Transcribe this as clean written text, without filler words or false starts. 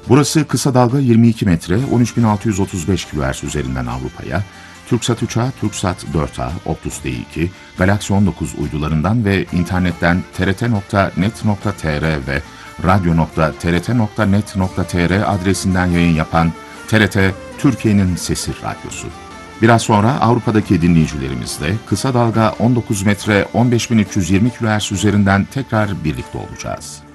Burası kısa dalga 22 metre 13635 kHz üzerinden Avrupa'ya, Türksat 3A, Türksat 4A, Optus D2, Galaxy 19 uydularından ve internetten trt.net.tr ve radyo.trt.net.tr adresinden yayın yapan TRT, Türkiye'nin Sesi Radyosu. Biraz sonra Avrupa'daki dinleyicilerimizle kısa dalga 19 metre 15320 kHz üzerinden tekrar birlikte olacağız.